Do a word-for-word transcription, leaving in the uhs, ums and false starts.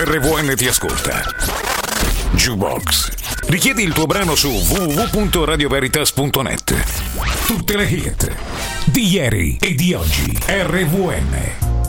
R V N ti ascolta. Jukebox. Richiedi il tuo brano su w w w punto radio veritas punto net. Tutte le hit di ieri e di oggi. R V N.